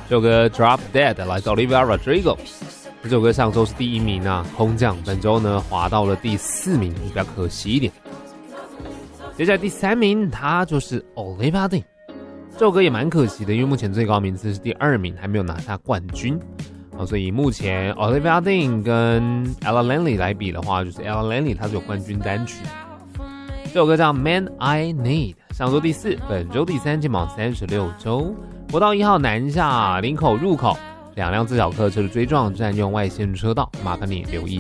这首歌 Drop Dead 来自 Olivia Rodrigo， 这首歌上周是第1名啊，空降，本周呢滑到了第4名，比较可惜一点。接下来第3名，他就是 Olivia Dean， 这首歌也蛮可惜的，因为目前最高名次是第2名，还没有拿下冠军。所以目前 Olivia Dean 跟 Ella Langley 来比的话，就是 Ella Langley 她是有冠军单曲。这首歌叫 Man I Need， 上周第4，本周第3，进榜36周。国道1号南下林口入口，2辆自小客车的追撞，占用外线车道，麻烦你留意。